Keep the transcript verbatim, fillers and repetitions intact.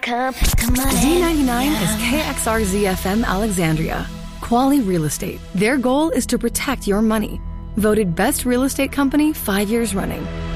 Come, come on Z in. ninety-nine Yeah. is K X R Z F M Alexandria. Quality Real Estate. Their goal is to protect your money. Voted best real estate company five years running.